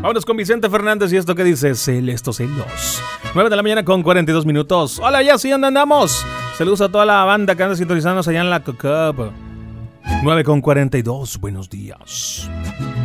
Vámonos con Vicente Fernández y esto que dice estos celos. 9 de la mañana con 42 minutos. Hola, ya sí, ¿dónde andamos? Saludos a toda la banda que anda sintonizándose allá en la COCAP. 9 con 42, buenos días.